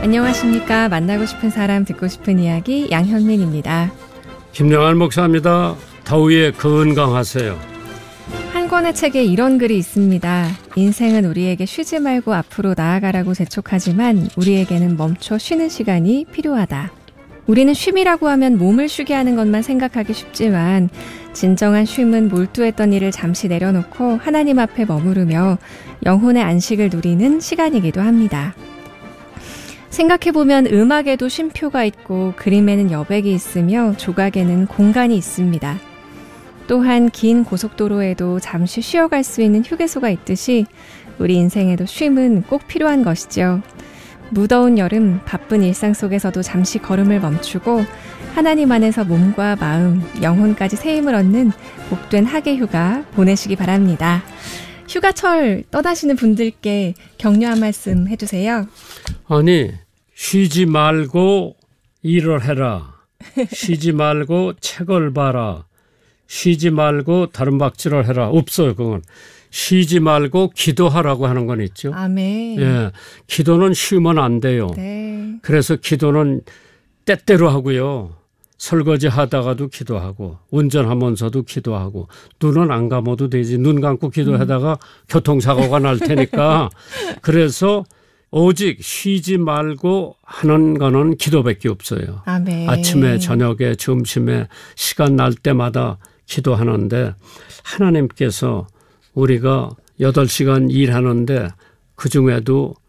안녕하십니까. 만나고 싶은 사람 듣고 싶은 이야기 양현민입니다. 김영환 목사입니다. 더위에 건강하세요. 한 권의 책에 이런 글이 있습니다. 인생은 우리에게 쉬지 말고 앞으로 나아가라고 재촉하지만 우리에게는 멈춰 쉬는 시간이 필요하다. 우리는 쉼이라고 하면 몸을 쉬게 하는 것만 생각하기 쉽지만 진정한 쉼은 몰두했던 일을 잠시 내려놓고 하나님 앞에 머무르며 영혼의 안식을 누리는 시간이기도 합니다. 생각해보면 음악에도 쉼표가 있고 그림에는 여백이 있으며 조각에는 공간이 있습니다. 또한 긴 고속도로에도 잠시 쉬어갈 수 있는 휴게소가 있듯이 우리 인생에도 쉼은 꼭 필요한 것이죠. 무더운 여름 바쁜 일상 속에서도 잠시 걸음을 멈추고 하나님 안에서 몸과 마음, 영혼까지 새 힘을 얻는 복된 학예휴가 보내시기 바랍니다. 휴가철 떠나시는 분들께 격려 한 말씀 해주세요. 아니, 쉬지 말고 일을 해라. 쉬지 말고 책을 봐라. 쉬지 말고 다른 박질을 해라. 없어요, 그건. 쉬지 말고 기도하라고 하는 건 있죠. 아멘. 예, 기도는 쉬면 안 돼요. 네. 그래서 기도는 때때로 하고요. 설거지 하다가도 기도하고 운전하면서도 기도하고 눈은 안 감아도 되지. 눈 감고 기도하다가 교통사고가 날 테니까 그래서 오직 쉬지 말고 하는 거는 기도밖에 없어요. 아멘. 아침에 저녁에 점심에 시간 날 때마다 기도하는데 하나님께서 우리가 8시간 일하는데 그중에도